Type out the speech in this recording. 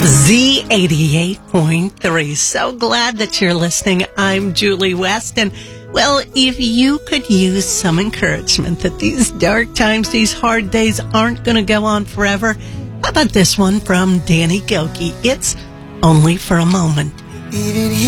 Z88.3. So glad that you're listening. I'm Julie West. And, well, if you could use some encouragement that these dark times, these hard days aren't going to go on forever, how about this one from Danny Gilkey? It's Only for a Moment.